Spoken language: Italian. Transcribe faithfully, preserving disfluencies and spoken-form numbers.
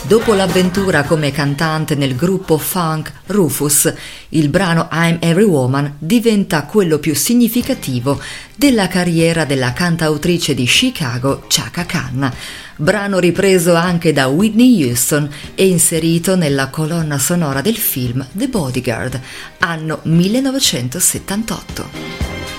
Dopo l'avventura come cantante nel gruppo funk Rufus, il brano I'm Every Woman diventa quello più significativo della carriera della cantautrice di Chicago Chaka Khan, brano ripreso anche da Whitney Houston e inserito nella colonna sonora del film The Bodyguard, anno millenovecentosettantotto.